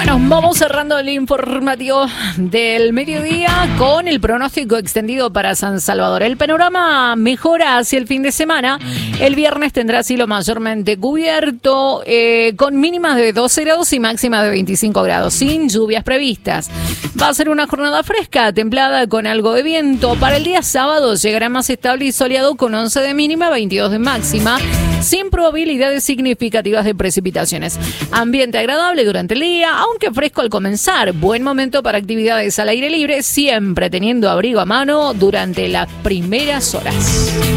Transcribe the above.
Bueno, vamos cerrando el informativo del mediodía con el pronóstico extendido para San Salvador. El panorama mejora hacia el fin de semana. El viernes tendrá cielo mayormente cubierto, con mínimas de 12 grados y máximas de 25 grados, sin lluvias previstas. Va a ser una jornada fresca, templada, con algo de viento. Para el día sábado llegará más estable y soleado con 11 de mínima, 22 de máxima, sin probabilidades significativas de precipitaciones. Ambiente agradable durante el día, aunque fresco al comenzar. Buen momento para actividades al aire libre, siempre teniendo abrigo a mano durante las primeras horas.